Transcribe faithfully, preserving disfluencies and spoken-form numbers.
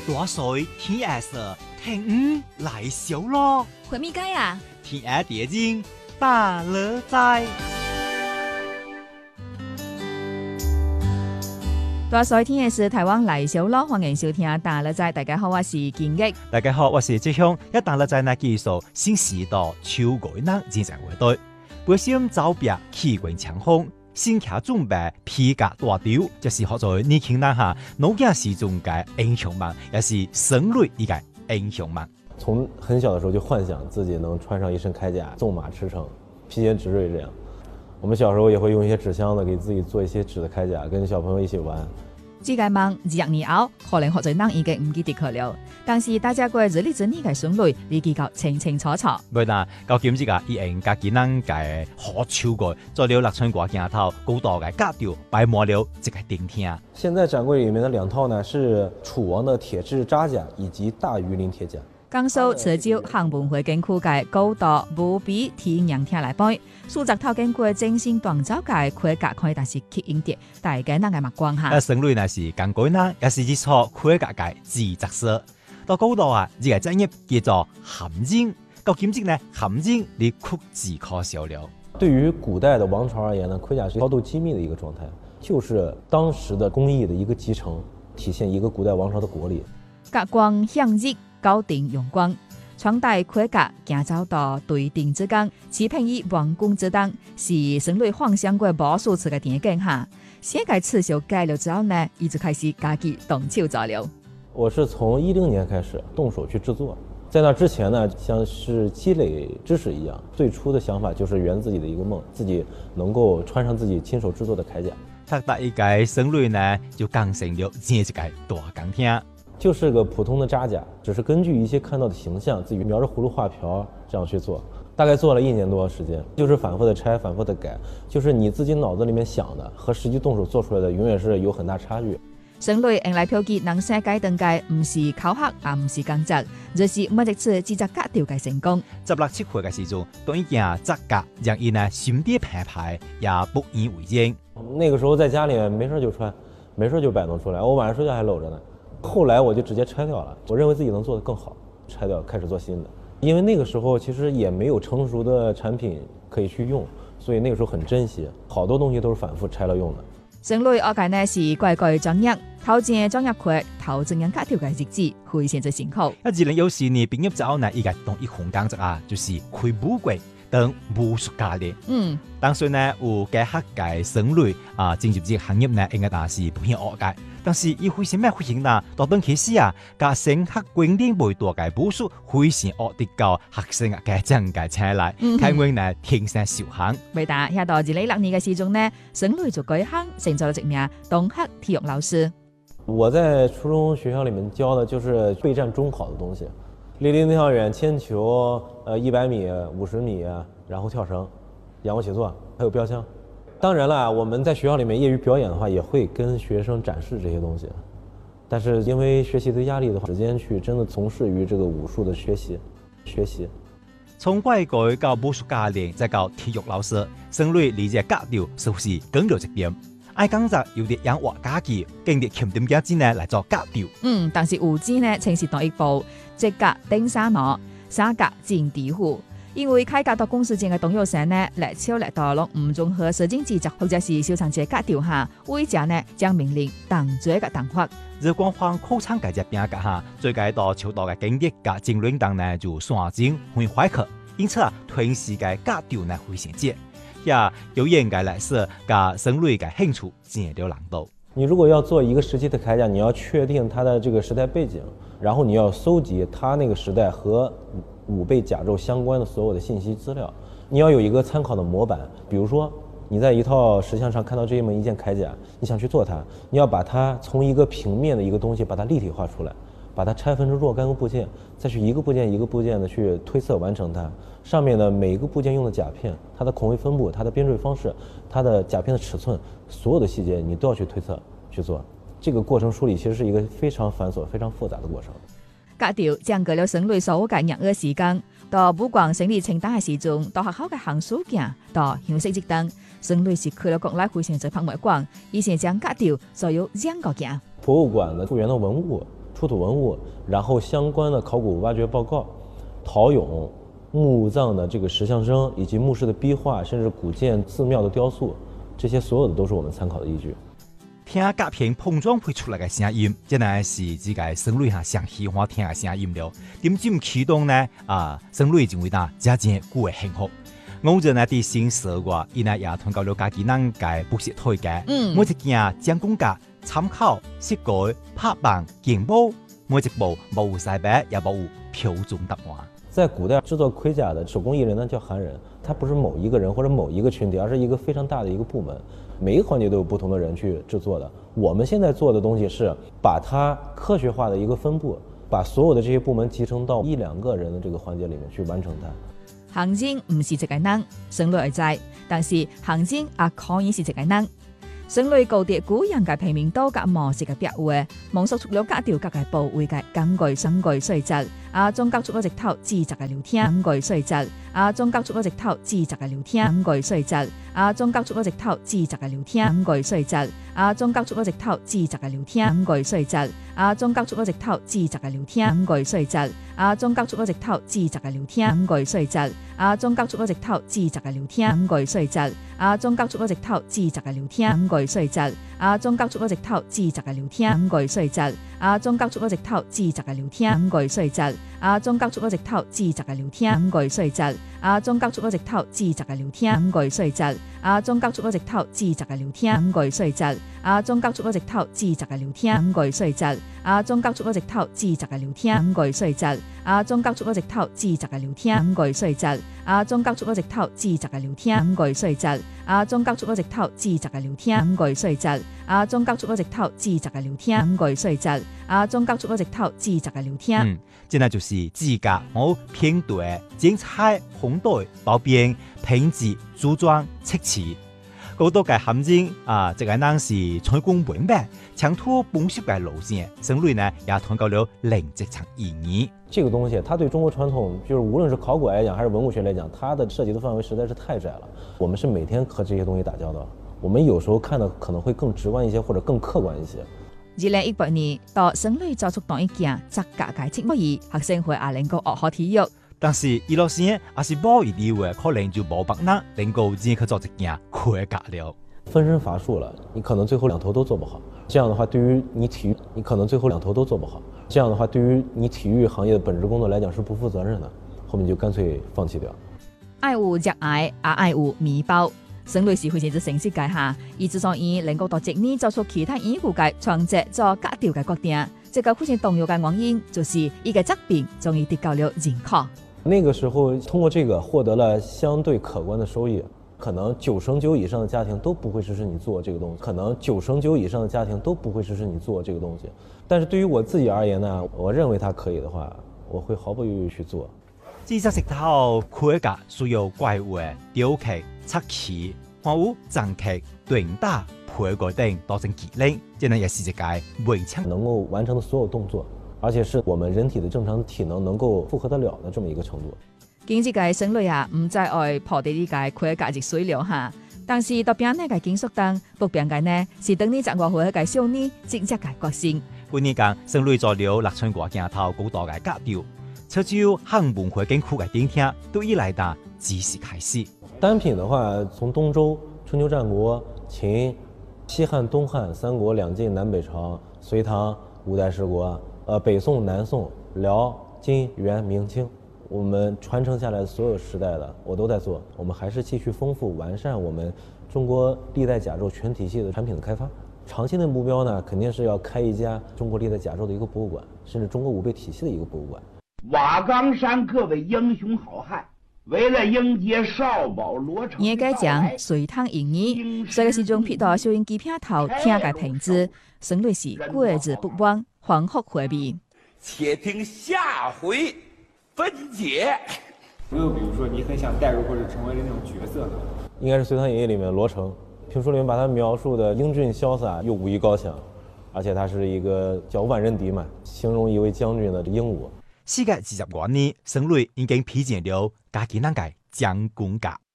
大水天下色，天五來小咯。 回咪街啊？ 天下蝶精大樂在。 大水天氣是台灣來小咯，歡迎收聽大樂在。大家好，我是建益。 大家好，我是志雄。一大樂在呢技術新時代超改能戰成會隊，背心走別氣滾強風。先卡準備皮革大雕，就是學在年輕人下腦筋時中嘅英雄們，也是生類一個英雄們。 從很小的時候就幻想自己能穿上一身鎧甲，縱馬馳騁，披堅執銳這樣。我們小時候也會用一些紙箱子給自己做一些紙的鎧甲，跟小朋友一起玩。 世界夢二十年後，可能學在人已經唔記得佢了，但是大家過日曆整呢個順序，你記夠清清楚楚。 唔嗱，究竟呢個以前家己人嘅好超過，做了六寸掛鏡頭，高度嘅格調擺滿了即係頂天。 現在展櫃裡面的兩套呢，是楚王的鐵質扎甲以及大魚鱗鐵甲。 江蘇潮州廈門會景區嘅高度無比天然天來背，數十套經過精心鍛造嘅盔甲可以達是吸引啲大家人嘅目光下。 啊，生類呢是鋼改呢，也是一錯盔甲嘅自特色。到高度啊，呢個專業叫做含金，到今日呢含金你屈指可數了。 對於古代的王朝而言呢，盔甲是高度機密的一個狀態，就是當時的工藝的一個集成，體現一個古代王朝的國力。 格光向日。高定用光，穿戴盔甲行走到對定之間，持平於王宮之當，是生類幻想過無數次嘅電影下。寫解刺繡改了之後呢，伊就開始家己動手做了。 我是從一零年開始動手去製作，在那之前呢，像是積累知識一樣。最初的想法就是圓自己的一個夢，自己能夠穿上自己親手製作的鎧甲。 他第一個生類呢，就更成了這一個大鋼廳。 就是個普通的扎甲，只是根據一些看到的形象，自己描着葫蘆畫瓢這樣去做，大概做了一年多時間，就是反覆的拆，反覆的改，就是你自己腦子裡面想的和實際動手做出來的永遠是有很大差距。 生類用來標記能世界登界，唔是考核，也唔是工作，就是每一次製作格調嘅成功。 十六七歲嘅時候，當一件扎甲，讓伊呢心地澎湃，也不以為然。 那個時候在家裡面沒事就穿，沒事就擺弄出來，我晚上睡覺還摟着呢。後來我就直接拆掉了，我認為自己能做得更好，拆掉開始做新的。因為那個時候其實也沒有成熟的產品可以去用，所以那個時候很珍惜，好多東西都是反覆拆了用的。 生類我界呢是怪怪專業，頭前專業課頭正樣格調嘅日子，非常之辛苦。 一二零有時呢畢業之後呢，依個當一項工作啊，就是開武館等武術教練。嗯，當時呢有嘅客嘅生類啊，進入呢個行業呢，應該但是不偏惡嘅。但是伊為什麼會型呢？到當其時啊，甲升學觀念未大嘅武術，非常惡啲教學生啊嘅正嘅車來，睇我呢天生受限。 未達，喺到二零六年嘅時鐘呢，生類就改行，成咗咗名東學體育老師。 我在初中學校裡面教的就是備戰中考的東西，立定跳遠、鉛球、呃一百米、五十米，然後跳繩、仰臥起坐，還有標槍。當然了，我們在學校裡面業餘表演的話，也會跟學生展示這些東西。但是因為學習的壓力的話，時間去真的從事於這個武術的學習，學習。 從怪改到武術教練，再到體育老師，生類理解格調是不是更了一點？愛講就有啲養活家己，經歷欠點幾錢呢來做格調。 嗯，但是有錢呢，正是第一步，即格頂沙羅，沙格戰地虎。因為開格到公司前嘅董友生呢，嚟超嚟到攏唔綜合實踐製作，或者是收藏者格調下，為者呢將命令當罪嘅當法。 日光方口倉嘅只邊格下，最解到超大嘅經歷嘅精領當呢就算精會懷克，因此啊，團時嘅格調呢會銜接，也有應該來說嘅生類嘅興趣漸了難度。 你如果要做一個時期的鎧甲，你要確定它的這個時代背景，然後你要搜集它那個時代和武備甲胄相關的所有的信息資料，你要有一個參考的模板。比如說你在一套石像上看到這麼一件鎧甲，你想去做它，你要把它從一個平面的一個東西把它立體化出來，把它拆分成若干個部件，再去一個部件一個部件的去推測完成它。上面的每一個部件用的甲片，它的孔位分布，它的編綴方式，它的甲片的尺寸，所有的細節你都要去推測去做。這個過程梳理其實是一個非常繁瑣非常複雜的過程。 格調將過了生類所有嘅任何時間，到武館成立清單嘅時鐘，到學校嘅行書件，到休息節等，生類是去了國內非常之博物館，以前將格調所有兩個件。 博物館的復原的文物出土文物，然后相关的考古挖掘报告、陶俑、墓葬的这个石像生，以及墓室的壁画，甚至古建寺庙的雕塑，这些所有的都是我们参考的依据。 听甲片碰撞会出来嘅聲音，真係是自己生類下上喜歡聽嘅聲音了。點知唔啟動呢？啊，生類認為啦，真正古嘅幸福。我就呢啲先說過，伊呢也通過了家己人嘅補習推介，嗯、每一件將工價參考、設計、拍板、建模，每一步無曬白也冇標準答案。 在古代製作盔甲的手工藝人呢叫韓人，他不是某一個人或者某一個群體，而是一個非常大的一個部門。每一個環節都有不同的人去製作的。我們現在做的東西是把它科學化的一個分布，把所有的這些部門集成到一兩個人的這個環節裡面去完成它。 行政唔是一個人，省內在，但是行政也可以是一個人。省內高鐵古人嘅平面多嘅模式嘅標畫，蒙索出了格調格嘅部位嘅根據生具細節，啊，中間出咗直頭自責嘅聊天根據細節，啊，中間出咗直頭自責嘅聊天根據細節，啊，中間出咗直頭自責嘅聊天根據細節，啊，中間出咗直頭自責嘅聊天根據細節，啊，中間出咗直頭自責嘅聊天根據細節，啊，中間出咗直頭自責嘅聊天根據細節，啊，中間出咗直頭自責嘅聊天根據細節，啊，中間出咗直頭自責嘅聊天根據細節，啊，中間出咗直頭自責嘅聊天根據細節，啊，中間出咗直頭自責嘅聊天根據細節，啊，中間出咗直頭自責嘅聊天根據細節，啊，中間出咗直頭自責嘅聊天根據細節，啊，中間出咗直頭自責嘅聊天根據細節，啊，中間出咗直頭自責嘅聊天根據細節，啊，中間出咗直頭自責嘅聊天根據細節，啊，中間出咗直頭自責嘅聊天根據細節，啊，中間出咗直頭自責嘅聊天根據細節，啊，中間出咗直頭自責嘅聊天根據細節，啊，中間出咗直頭自責嘅聊天根據細節，啊，中間出咗直頭自責嘅聊天。 嗯，真係就是指甲好片對、剪裁、紅對、包邊、拼接、組裝、測詞。好多嘅含金啊，這個人是採工本白，強拖本色嘅路線，省內呢也通過了零職場意義。 這個東西，它對中國傳統，就是無論是考古來講，還是文物學來講，它的涉及的範圍實在是太窄了。我們是每天和這些東西打交道，我們有時候看的可能會更直觀一些，或者更客觀一些。 二零一八年到省內做出當一件雜架嘅設計，學生會也能夠學好體育。 但是伊老師也是冇一啲話，可能就冇辦法能夠自己去做一件盔甲了。 分身乏術了，你可能最後兩頭都做不好。這樣的話，對於你體育，你可能最後兩頭都做不好。這樣的話，對於你體育行業的本職工作來講是不負責任的，後面就乾脆放棄掉。 愛有熱愛，也愛有米包。省內是非常之成績界下，而之所以能夠到今年做出其他演藝界創作做格調嘅決定，這個非常重要嘅原因就是一個疾病終於得到了認可。 那個時候通過這個獲得了相對可觀的收益，可能九成九以上的家庭都不會支持你做這個東西，可能九成九以上的家庭都不會支持你做這個東西。但是對於我自己而言呢，我認為它可以的話，我會毫不猶豫去做。 知識石頭盔甲需要怪物嘅雕刻、漆器、還有斬刻、鍛打、配改等當成技能，這樣也是一個門檻能夠完成的所有動作，而且是我們人體的正常體能能夠負荷得了的這麼一個程度。 經濟界省內啊，唔再愛破地呢界盔甲值水了哈，但是特別呢個建築當不變嘅呢，是等你賺過回嘅少年直接嘅決心。 半年間，省內做了六千個鏡頭高度嘅格調。潮州漢文化景區嘅頂廳都以來的即時開始。 單品的話，從東周、春秋戰國、秦、西漢、東漢、三國、兩晉、南北朝、隋唐、五代十國，呃，北宋、南宋、遼、金、元、明清，我們傳承下來所有時代的，我都在做。我們還是繼續豐富完善我們中國歷代甲胄全體系的產品的開發。長期的目標呢，肯定是要開一家中國歷代甲胄的一個博物館，甚至中國武備體系的一個博物館。 瓦崗山各位英雄好漢，為了迎接少保羅成， 也該講隋唐英語，這個是種撇到收音機片頭聽嘅品質，省內是過之不忘，歡樂回味。 且聽下回分解。 有沒有比如說你很想帶入或者成為的那種角色呢？ 應該是《隋唐演義》裏面羅成，評書裏面把他描述的英俊瀟灑又武藝高強，而且他是一個叫萬人敵嘛，形容一位將軍的英武。 世界二十多年，省內已經披薦了家己人嘅將軍甲。